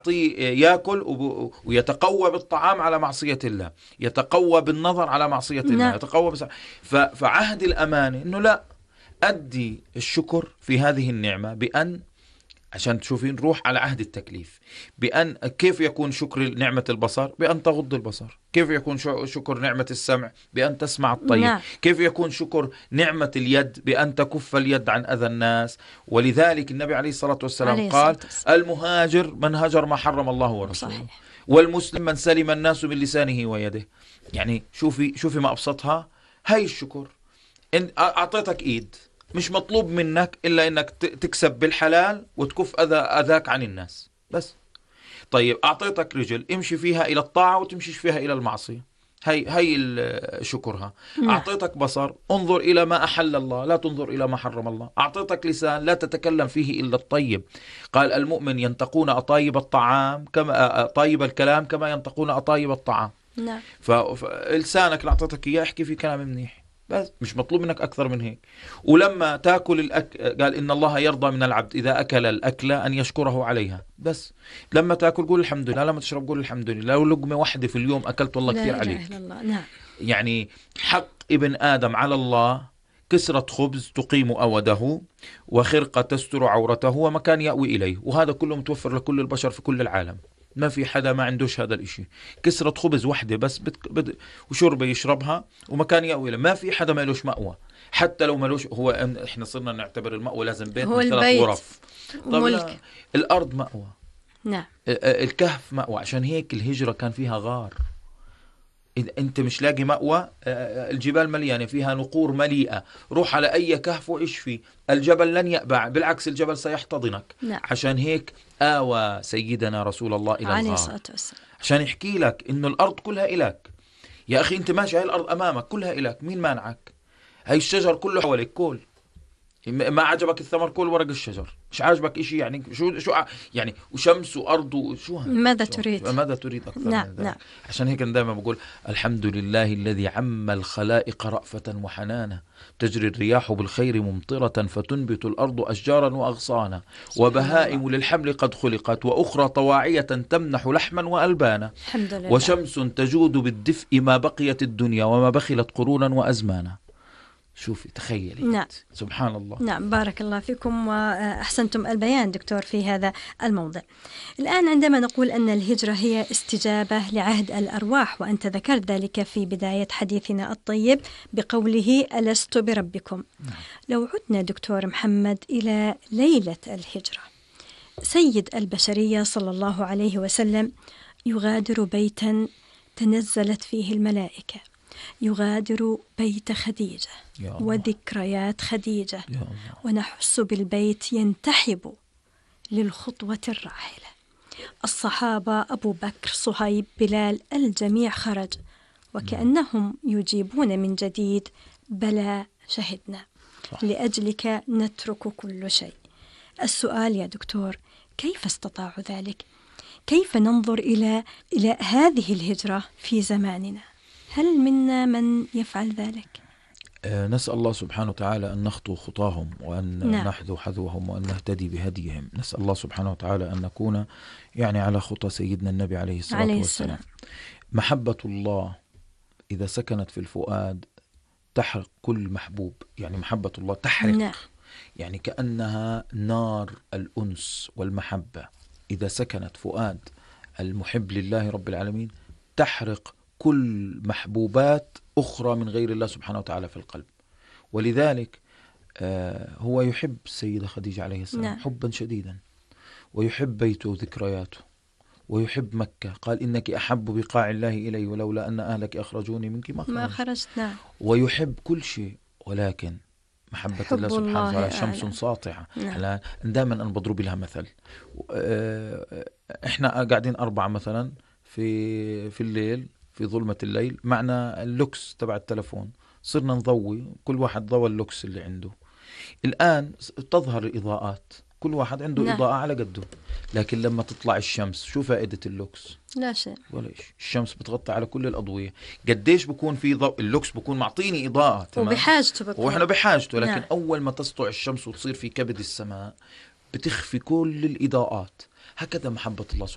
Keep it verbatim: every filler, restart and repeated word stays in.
يأكل ويتقوى بالطعام على معصية الله، يتقوى بالنظر على معصية الله، نعم. يتقوى بس... فعهد الأمانة إنه لا أدي الشكر في هذه النعمة بأن، عشان تشوفين روح على عهد التكليف، بأن كيف يكون شكر نعمة البصر؟ بأن تغض البصر. كيف يكون شكر نعمة السمع؟ بأن تسمع الطيب. نعم. كيف يكون شكر نعمة اليد؟ بأن تكف اليد عن أذى الناس. ولذلك النبي عليه الصلاة والسلام عليه قال الصلاة والسلام. المهاجر من هجر ما حرم الله ورسوله، صحيح. والمسلم من سلم الناس من لسانه ويده. يعني شوفي شوفي ما أبسطها هاي الشكر. إن أعطيتك إيد، مش مطلوب منك إلا إنك تكسب بالحلال وتكف أذى أذاك عن الناس بس. طيب أعطيتك رجل، امشي فيها إلى الطاعة وتمشيش فيها إلى المعصية. هي هي شكرها. أعطيتك بصر، انظر إلى ما أحل الله لا تنظر إلى ما حرم الله. أعطيتك لسان، لا تتكلم فيه إلا الطيب. قال المؤمن ينتقون أطايب الطعام كما طيب الكلام كما ينتقون أطايب الطعام. نعم. فلسانك اللي أعطيتك إياه احكي فيه كلام منيح بس، مش مطلوب منك أكثر من هيك. ولما تأكل الأك... قال إن الله يرضى من العبد إذا أكل الأكلة أن يشكره عليها بس. لما تأكل قول الحمد لله، لما تشرب قول الحمد لله. لو لقمة واحدة في اليوم أكلت والله كثير عليك. نعم. يعني حق ابن آدم على الله كسرة خبز تقيم أوده، وخرقة تستر عورته، ومكان يأوي إليه. وهذا كله متوفر لكل البشر في كل العالم، ما في حدا ما عندوش هذا الاشي. كسرة خبز وحدة بس بت... بت... وشربة يشربها، ومكان يأوي له. ما في حدا ما لوش مأوى، حتى لو ما لوش. هو احنا صرنا نعتبر المأوى لازم بيت من ثلاث غرف. طب الأرض مأوى. نعم. الكهف مأوى. عشان هيك الهجرة كان فيها غار. إذا أنت مش لاقي مأوى، الجبال مليانة فيها نقور مليئة، روح على أي كهف وعيش فيه. الجبل لن يأبع، بالعكس الجبل سيحتضنك. نعم. عشان هيك آوى سيدنا رسول الله إلى عليه الغار الصلاة والسلام، عشان يحكي لك إنه الأرض كلها إلك. يا أخي أنت ماشي، هاي الأرض أمامك كلها إلك، مين مانعك؟ هاي الشجر كله حواليك كل. ما عجبك الثمر كل ورق الشجر، مش عاجبك إشي يعني شو شو يعني، وشمس وأرض وشو ماذا تريد؟ ماذا تريد أكثر نعم من ذلك؟ نعم. عشان هيك أنا دائما بقول الحمد لله الذي عم الخلائق رأفة وحنانا، تجري الرياح بالخير ممطرة فتنبت الأرض أشجارا وأغصانا، وبهائم للحمل قد خلقت، وأخرى طواعية تمنح لحما وألبانا، الحمد لله. وشمس تجود بالدفء ما بقيت الدنيا وما بخلت قرونا وأزمانا. شوفي تخيلي. نعم. سبحان الله. نعم، بارك الله فيكم وأحسنتم البيان دكتور في هذا الموضع. الآن عندما نقول أن الهجرة هي استجابة لعهد الأرواح، وأنت ذكرت ذلك في بداية حديثنا الطيب بقوله ألست بربكم. نعم. لو عدنا دكتور محمد إلى ليلة الهجرة، سيد البشرية صلى الله عليه وسلم يغادر بيتا تنزلت فيه الملائكة، يغادر بيت خديجة وذكريات خديجة، ونحس بالبيت ينتحب للخطوة الراحلة. الصحابة أبو بكر، صهيب، بلال، الجميع خرج وكأنهم يجيبون من جديد بلى شهدنا، لأجلك نترك كل شيء. السؤال يا دكتور، كيف استطاعوا ذلك؟ كيف ننظر إلى إلى هذه الهجرة في زماننا؟ هل منا من يفعل ذلك؟ أه نسأل الله سبحانه وتعالى أن نخطو خطاهم، وأن نعم. نحذو حذوهم، وأن نهتدي بهديهم. نسأل الله سبحانه وتعالى أن نكون يعني على خطى سيدنا النبي عليه الصلاة عليه والسلام. محبة الله إذا سكنت في الفؤاد تحرق كل محبوب. يعني محبة الله تحرق. نعم. يعني كأنها نار الأنس والمحبة إذا سكنت فؤاد المحب لله رب العالمين تحرق كل محبوبات أخرى من غير الله سبحانه وتعالى في القلب. ولذلك آه هو يحب السيدة خديجة عليه السلام. نعم. حبا شديدا، ويحب بيته وذكرياته، ويحب مكة. قال إنك أحب بقاع الله إلي ولولا أن أهلك أخرجوني منك ما خرجت, ما خرجت. نعم. ويحب كل شيء، ولكن محبة الله سبحانه وتعالى شمس ساطعة. نعم. دائما أنا بضرب لها مثل. إحنا قاعدين أربعة مثلا في في الليل، في ظلمة الليل، معنا اللوكس تبع التلفون، صرنا نضوي، كل واحد ضوى اللوكس اللي عنده. الآن تظهر الإضاءات، كل واحد عنده نعم. إضاءة على قده، لكن لما تطلع الشمس شو فائدة اللوكس؟ لا شيء ولا شيء. الشمس بتغطي على كل الأضوية. قديش بكون في ضوء؟ اللوكس بكون معطيني إضاءة تمام، وبحاجته بكون. وإحنا بحاجته، لكن نعم. أول ما تسطع الشمس وتصير في كبد السماء بتخفي كل الإضاءات. هكذا محبة الله سبحانه